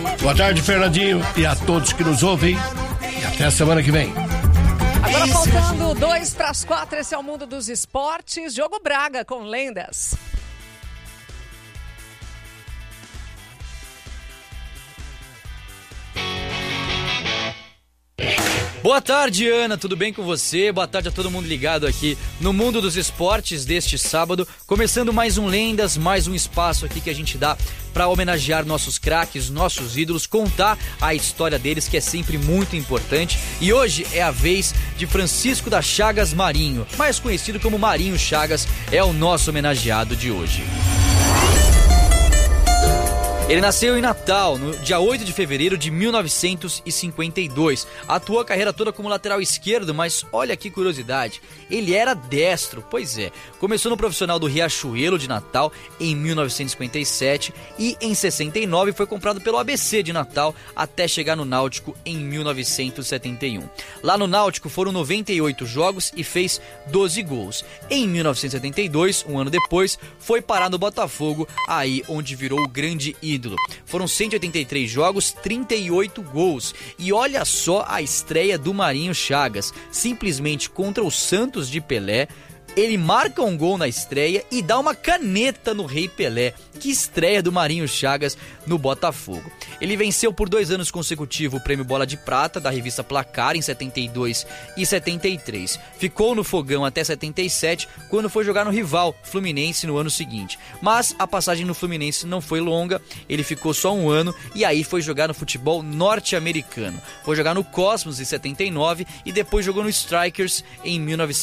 Boa tarde, Fernandinho, e a todos que nos ouvem. E até a semana que vem. Agora faltando 3:45, esse é o Mundo dos Esportes. Diogo Braga com lendas. Boa tarde, Ana, tudo bem com você? Boa tarde a todo mundo ligado aqui no Mundo dos Esportes deste sábado. Começando mais um Lendas, mais um espaço aqui que a gente dá para homenagear nossos craques, nossos ídolos, contar a história deles, que é sempre muito importante. E hoje é a vez de Francisco das Chagas Marinho, mais conhecido como Marinho Chagas, é o nosso homenageado de hoje. Ele nasceu em Natal, no dia 8 de fevereiro de 1952. Atuou a carreira toda como lateral esquerdo, mas olha que curiosidade, ele era destro. Pois é, começou no profissional do Riachuelo de Natal em 1957 e em 69 foi comprado pelo ABC de Natal até chegar no Náutico em 1971. Lá no Náutico foram 98 jogos e fez 12 gols. Em 1972, um ano depois, foi parar no Botafogo, aí onde virou o grande ídolo. Foram 183 jogos, 38 gols. E olha só a estreia do Marinho Chagas, simplesmente contra o Santos de Pelé. Ele marca um gol na estreia e dá uma caneta no Rei Pelé. Que estreia do Marinho Chagas no Botafogo. Ele venceu por 2 anos consecutivos o Prêmio Bola de Prata da revista Placar em 72 e 73. Ficou no Fogão até 77, quando foi jogar no rival Fluminense no ano seguinte. Mas a passagem no Fluminense não foi longa, ele ficou só um ano e aí foi jogar no futebol norte-americano. Foi jogar no Cosmos em 79 e depois jogou no Strikers em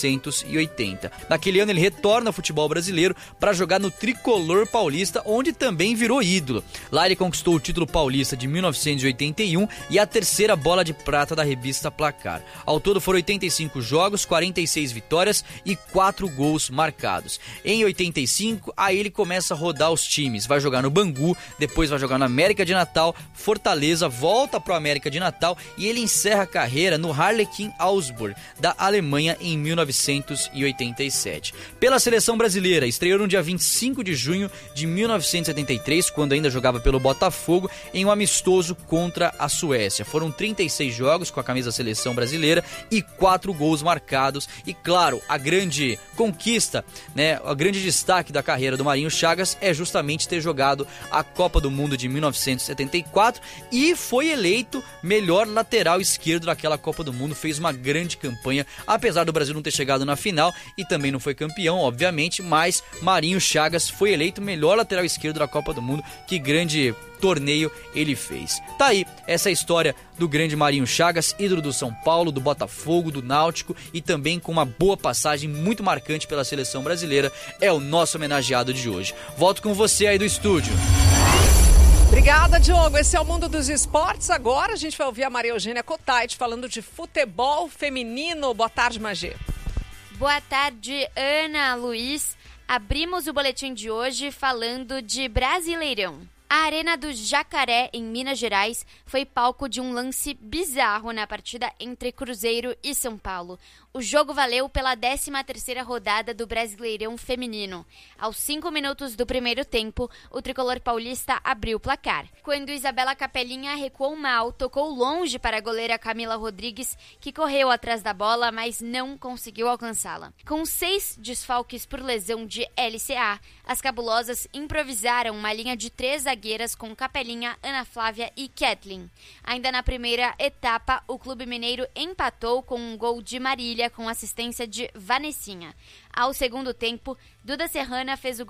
1980. Naquele ano ele retorna ao futebol brasileiro para jogar no Tricolor Paulista, onde também virou ídolo. Lá ele conquistou o título paulista de 1981 e a 3ª bola de prata da revista Placar. Ao todo foram 85 jogos, 46 vitórias e 4 gols marcados. Em 85, aí ele começa a rodar os times. Vai jogar no Bangu, depois vai jogar no América de Natal, Fortaleza, volta pro América de Natal e ele encerra a carreira no Harlequin Augsburg, da Alemanha, em 1987. Pela seleção brasileira, estreou no dia 25 de junho de 1973, quando ainda jogava pelo Botafogo, em um amistoso contra a Suécia. Foram 36 jogos com a camisa da seleção brasileira e 4 gols marcados. E claro, a grande conquista, né, o grande destaque da carreira do Marinho Chagas é justamente ter jogado a Copa do Mundo de 1974 e foi eleito melhor lateral esquerdo daquela Copa do Mundo. Fez uma grande campanha, apesar do Brasil não ter chegado na final e também não foi campeão, obviamente, mas Marinho Chagas foi eleito melhor lateral esquerdo da Copa do Mundo. Que grande torneio ele fez. Tá aí essa história do grande Marinho Chagas, ídolo do São Paulo, do Botafogo, do Náutico e também com uma boa passagem muito marcante pela seleção brasileira. É o nosso homenageado de hoje. Volto com você aí do estúdio. Obrigada, Diogo. Esse é o Mundo dos Esportes. Agora a gente vai ouvir a Maria Eugênia Cotait falando de futebol feminino. Boa tarde, Magê. Boa tarde, Ana, Luiz. Abrimos o boletim de hoje falando de Brasileirão. A Arena do Jacaré, em Minas Gerais, foi palco de um lance bizarro na partida entre Cruzeiro e São Paulo. O jogo valeu pela 13ª rodada do Brasileirão Feminino. Aos 5 minutos do primeiro tempo, o tricolor paulista abriu o placar. Quando Isabela Capelinha recuou mal, tocou longe para a goleira Camila Rodrigues, que correu atrás da bola, mas não conseguiu alcançá-la. Com 6 desfalques por lesão de LCA, as cabulosas improvisaram uma linha de 3 zagueiras com Capelinha, Ana Flávia e Kathleen. Ainda na primeira etapa, o Clube Mineiro empatou com um gol de Marília com assistência de Vanessinha. Ao segundo tempo, Duda Serrana fez o